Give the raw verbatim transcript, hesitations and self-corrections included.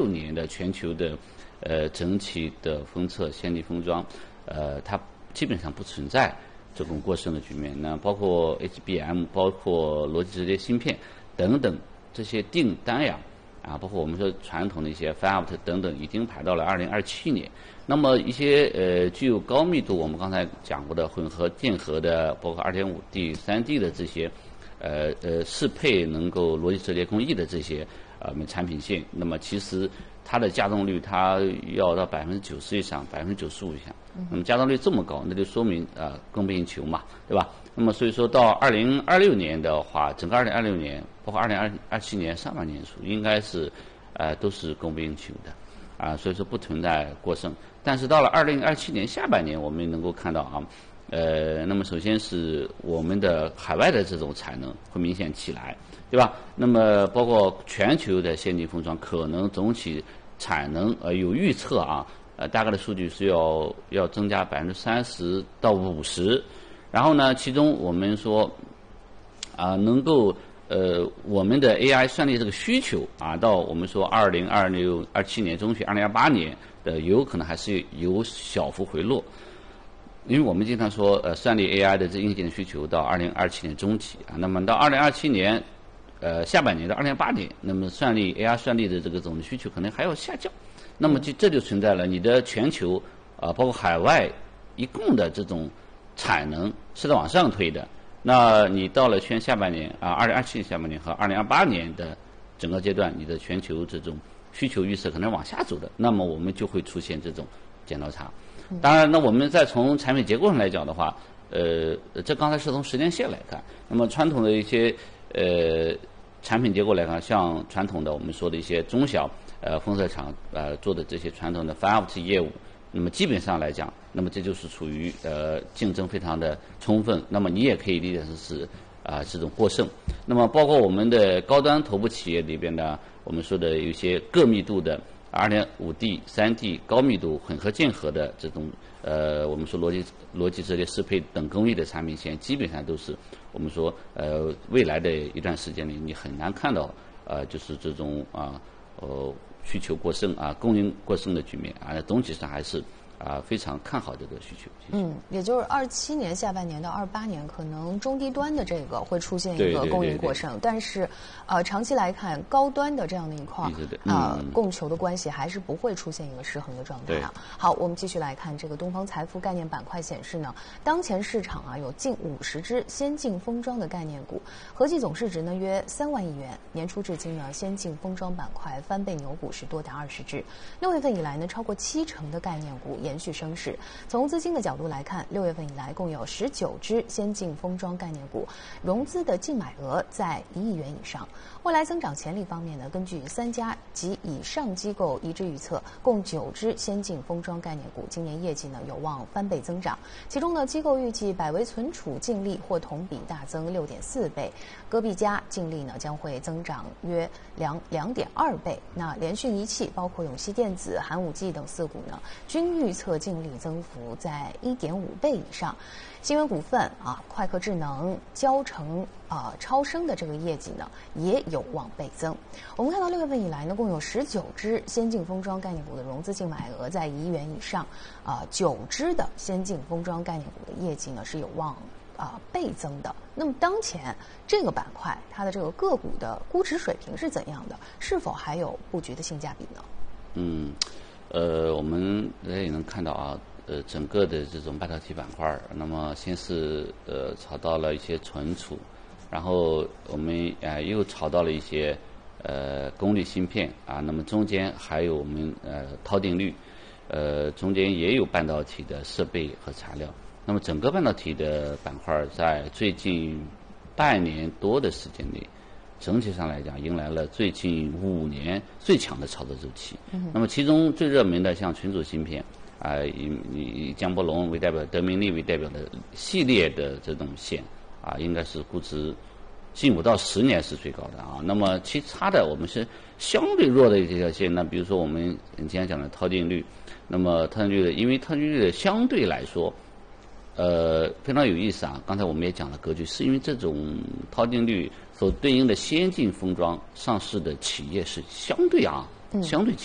年的全球的呃整体的封测先进封装，呃，它基本上不存在这种过剩的局面。那包括 H B M， 包括逻辑直接芯片等等这些订单呀，啊，包括我们说传统的一些 F A B 等等，已经排到了二零二七年。那么一些呃具有高密度，我们刚才讲过的混合键合的，包括 二点五 D、三 D 的这些，呃呃适配能够逻辑折叠工艺的这些呃产品线，那么其实它的加动率它要到百分之九十以上，百分之九十五以上。那么加动率这么高，那就说明呃供不应求嘛，对吧？那么所以说到二零二六年的话，整个二零二六年，包括二零二七年上半年数，应该是呃都是供不应求的。啊，所以说不存在过剩，但是到了二零二七年下半年，我们能够看到啊，呃，那么首先是我们的海外的这种产能会明显起来，对吧？那么包括全球的先进封装可能总体产能呃有预测啊，呃大概的数据是要要增加百分之三十到五十，然后呢，其中我们说啊能够。呃，我们的 A I 算力这个需求啊，到我们说二零二六、二七年中旬、二零二八年的，有可能还是有小幅回落，因为我们经常说，呃，算力 A I 的这硬件需求到二零二七年中期啊，那么到二零二七年，呃，下半年到二零二八年，那么算力 A I 算力的这个总需求可能还要下降，那么就这就存在了你的全球啊、呃，包括海外一共的这种产能是在往上推的。那你到了全下半年啊，二零二七年下半年和二零二八年的整个阶段，你的全球这种需求预测可能往下走的，那么我们就会出现这种剪刀差。当然，那我们再从产品结构上来讲的话，呃，这刚才是从时间线来看，那么传统的一些呃产品结构来看，像传统的我们说的一些中小呃封测厂呃做的这些传统的 F A B T 业务。那么基本上来讲，那么这就是处于呃竞争非常的充分，那么你也可以理解成是啊、呃、这种过剩。那么包括我们的高端头部企业里边呢，我们说的有些各密度的 二点五 D、三 D 高密度混合键合的这种呃我们说逻辑逻辑折叠适配等工艺的产品线，基本上都是我们说呃未来的一段时间里你很难看到呃就是这种啊呃。需求过剩啊，供应过剩的局面啊，总体上还是啊非常看好这个需求。 嗯，也就是二七年下半年到二八年，可能中低端的这个会出现一个供应过剩，但是呃长期来看，高端的这样的一块啊、呃、供求的关系还是不会出现一个失衡的状态啊。好，我们继续来看这个东方财富概念板块显示呢，当前市场啊有近五十只先进封装的概念股，合计总市值呢约三万亿元。年初至今呢，先进封装板块翻倍牛股是多达二十只。六月份以来呢，超过七成的概念股延续升势。从资金的角度来看，六月份以来共有十九只先进封装概念股融资的净买额在一亿元以上。未来增长潜力方面呢，根据三家及以上机构一致预测，共九只先进封装概念股今年业绩呢有望翻倍增长。其中呢，机构预计百威存储净利或同比大增六点四倍，戈壁佳净利呢将会增长约两两点二倍。那联讯仪器包括永熙电子、寒武纪等四股呢，均预测净利增幅在一点五倍以上。新源股份啊、快客智能、交成啊、超升的这个业绩呢，也有望倍增。我们看到六月份以来呢，共有十九只先进封装概念股的融资净买额在一亿元以上，啊、九只的先进封装概念股的业绩呢是有望啊、呃、倍增的。那么当前这个板块它的这个个股的估值水平是怎样的？是否还有布局的性价比呢？ 嗯，呃，我们也能看到啊。呃，整个的这种半导体板块，那么先是呃炒到了一些存储，然后我们呃又炒到了一些呃功率芯片啊，那么中间还有我们呃套定律，呃中间也有半导体的设备和材料。那么整个半导体的板块在最近半年多的时间内，整体上来讲迎来了最近五年最强的操作周期。嗯、那么其中最热门的像存储芯片。啊，以以江波龙为代表、德明利为代表的系列的这种线啊，应该是估值近五到十年是最高的啊。那么其他的我们是相对弱的一条线，那比如说我们今天讲的套定律，那么套定律的，因为套定律的相对来说，呃，非常有意思啊。刚才我们也讲了格局，是因为这种套定律所对应的先进封装上市的企业是相对啊，相对。